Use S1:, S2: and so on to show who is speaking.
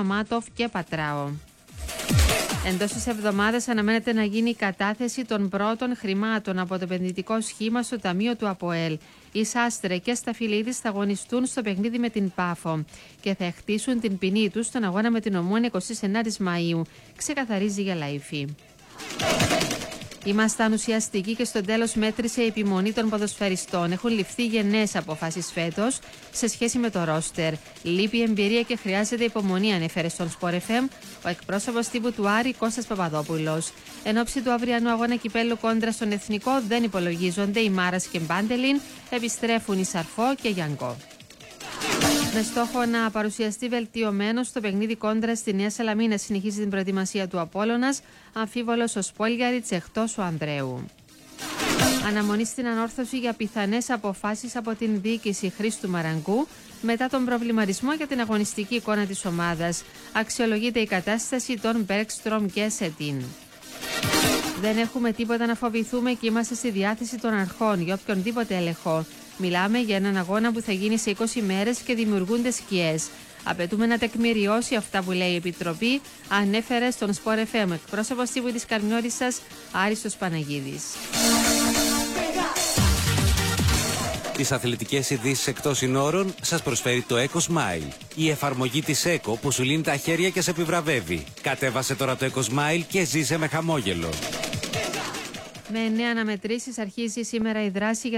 S1: Σαμάτοφ και Πατράο. Εντός της εβδομάδας αναμένεται να γίνει η κατάθεση των πρώτων χρημάτων από το επενδυτικό σχήμα στο ταμείο του ΑΠΟΕΛ. Οι Σάστρε και Σταφυλίδης θα αγωνιστούν στο παιχνίδι με την Πάφο και θα χτίσουν την ποινή τους στον αγώνα με την Ομόνοια 29 Μαΐου, ξεκαθαρίζει η Γελαϊφή. Ήμασταν ουσιαστικοί και στο τέλος μέτρησε η επιμονή των ποδοσφαιριστών. Έχουν ληφθεί γενναίες αποφάσεις φέτος σε σχέση με το ρόστερ. Λείπει η εμπειρία και χρειάζεται υπομονή, ανέφερε στον Sport FM ο εκπρόσωπος τύπου του Άρη Κώστας Παπαδόπουλος. Εν ώψη του αυριανού αγώνα κυπέλλου κόντρα στον Εθνικό δεν υπολογίζονται οι Μάρας και Μπάντελιν, επιστρέφουν η Σαρφό και Γιανγκό. Με στόχο να παρουσιαστεί βελτιωμένο στο παιχνίδι κόντρα στη Νέα Σαλαμίνα, συνεχίζει την προετοιμασία του Απόλλωνας, αμφίβολος ο Σπόλγαριτς, εκτός ο Ανδρέου. Αναμονή στην ανόρθωση για πιθανές αποφάσεις από την διοίκηση Χρήστου Μαραγκού μετά τον προβληματισμό για την αγωνιστική εικόνα της ομάδας. Αξιολογείται η κατάσταση των Μπέρκστρομ και Σετίν. Δεν έχουμε τίποτα να φοβηθούμε και είμαστε στη διάθεση των αρχών για οποιονδήποτε έλεγχο. Μιλάμε για έναν αγώνα που θα γίνει σε 20 μέρες και δημιουργούνται σκιές. Απαιτούμε να τεκμηριώσει αυτά που λέει η Επιτροπή, ανέφερε στον Sport FM εκπρόσωπος τύπου της Καρμιώτισσας Άριστος Παναγίδης.
S2: Τις αθλητικές ειδήσεις εκτός συνόρων σας προσφέρει το Eco Smile. Η εφαρμογή της Eco που σου λύνει τα χέρια και σε επιβραβεύει. Κατέβασε τώρα το Eco Smile και ζήσε με χαμόγελο.
S1: Με 9 αναμετρήσεις αρχίζει σήμερα η δράση για